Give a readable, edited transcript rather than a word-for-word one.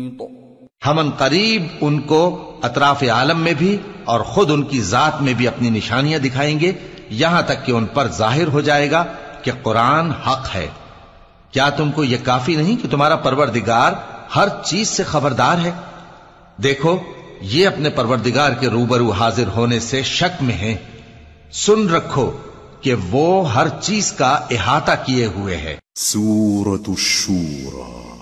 हम करीब उनको अतराफ आलम में भी और खुद उनकी जात में भी अपनी निशानियां दिखाएंगे, यहां तक कि उन पर जाहिर हो जाएगा कि कुरान हक है। क्या तुमको यह काफी नहीं कि तुम्हारा परवरदिगार हर चीज से खबरदार है? देखो, ये अपने परवरदिगार के रूबरू हाजिर होने से शक में हैं। सुन रखो कि वो हर चीज का इहाता किए हुए है। सूरतुश शूरा